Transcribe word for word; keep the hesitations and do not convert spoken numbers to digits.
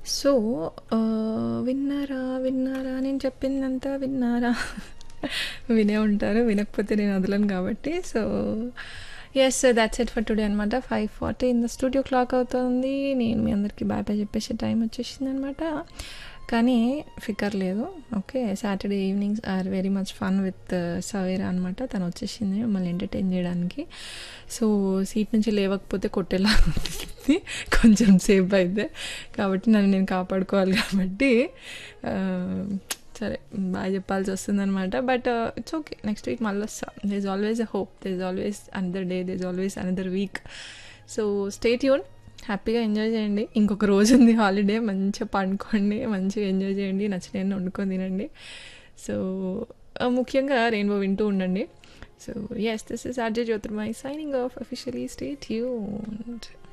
So ఆహ్, విన్నారా? విన్నారా? నేను చెప్పిందంతా విన్నారా? వినే ఉంటారు. వినకపోతే నేను వదలను కాబట్టి. So yes, that's it for today అనమాట. Five forty in the studio clock అవుతుంది. నేను మీ అందరికీ బాయ్ బాయ్ చెప్పేసే టైం వచ్చేసిందనమాట. కానీ ఫికర్ లేదు. Okay, Saturday evenings are very much fun with Savera అనమాట. తను వచ్చేసింది మమ్మల్ని ఎంటర్టైన్ చేయడానికి. సో సీట్ నుంచి లేవకపోతే కొట్టేలా ఉంటుంది కొంచెం సేపు అయితే. కాబట్టి నన్ను నేను కాపాడుకోవాలి కాబట్టి ఆ, సరే బాగా చెప్పాల్సి వస్తుందన్నమాట. But it's okay, next week మళ్ళీ వస్తా. They is always a hope, they is always another day, they is always another week. So stay tune, హ్యాపీగా ఎంజాయ్ చేయండి. ఇంకొక రోజు ఉంది హాలిడే, మంచిగా పండుకోండి, మంచిగా ఎంజాయ్ చేయండి, నచ్చినవి వండుకొని తినండి. సో ముఖ్యంగా రెయిన్బో వింటూ ఉండండి. So yes, this is RJ Jyotirmayi signing off. Officially stay tuned.